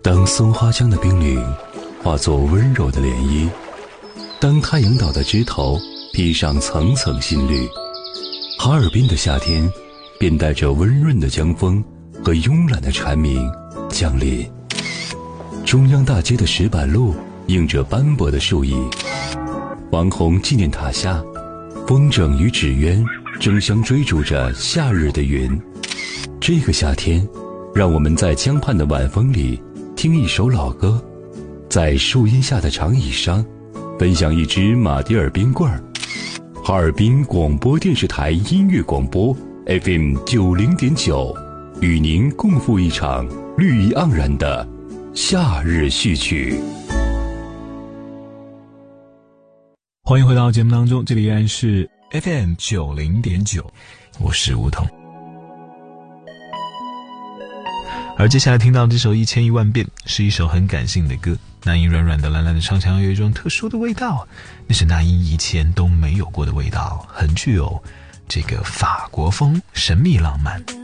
当松花江的冰凌化作温柔的涟漪，当太阳岛的枝头披上层层新绿，哈尔滨的夏天便带着温润的江风和慵懒的蝉鸣降临。中央大街的石板路映着斑驳的树影，王洪纪念塔下，风筝与纸鸢争相追逐着夏日的云。这个夏天，让我们在江畔的晚风里听一首老歌，在树荫下的长椅上分享一支马迭尔冰棍儿。哈尔滨广播电视台音乐广播 FM 90.9，与您共赴一场绿意盎然的夏日序曲。 欢迎回到节目当中，这里依然是 FM 90.9，我是吴桐。而接下来听到这首1001遍是一首很感性的歌，那英软软的蓝蓝的唱腔有一种特殊的味道，那是那英以前都没有过的味道，很具有这个法国风神秘浪漫。